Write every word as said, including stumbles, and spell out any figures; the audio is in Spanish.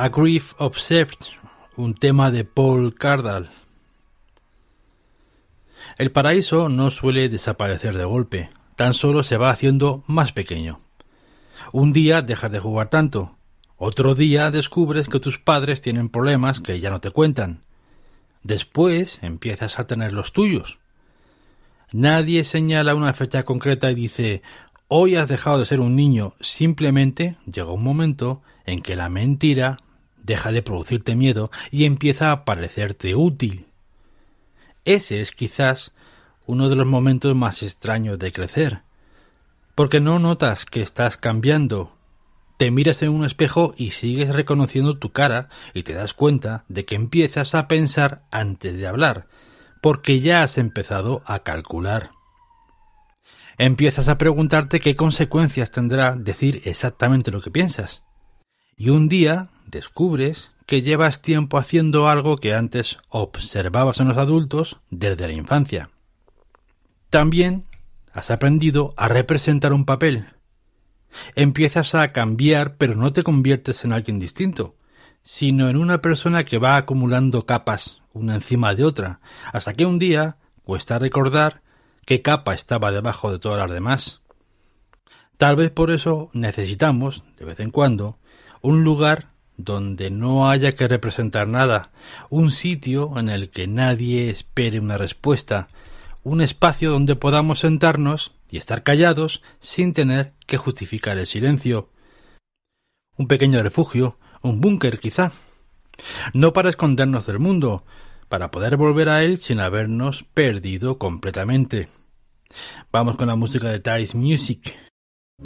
A Grief Obsessed, un tema de Paul Cardall. El paraíso no suele desaparecer de golpe, tan solo se va haciendo más pequeño. Un día dejas de jugar tanto, otro día descubres que tus padres tienen problemas que ya no te cuentan. Después empiezas a tener los tuyos. Nadie señala una fecha concreta y dice: hoy has dejado de ser un niño. Simplemente llega un momento en que la mentira deja de producirte miedo y empieza a parecerte útil. Ese es quizás uno de los momentos más extraños de crecer, porque no notas que estás cambiando. Te miras en un espejo y sigues reconociendo tu cara y te das cuenta de que empiezas a pensar antes de hablar, porque ya has empezado a calcular. Empiezas a preguntarte qué consecuencias tendrá decir exactamente lo que piensas. Y un día descubres que llevas tiempo haciendo algo que antes observabas en los adultos desde la infancia. También has aprendido a representar un papel. Empiezas a cambiar, pero no te conviertes en alguien distinto, sino en una persona que va acumulando capas una encima de otra, hasta que un día cuesta recordar qué capa estaba debajo de todas las demás. Tal vez por eso necesitamos, de vez en cuando, un lugar donde no haya que representar nada, un sitio en el que nadie espere una respuesta, un espacio donde podamos sentarnos y estar callados sin tener que justificar el silencio. Un pequeño refugio, un búnker quizá. No para escondernos del mundo, para poder volver a él sin habernos perdido completamente. Vamos con la música de Thais Music.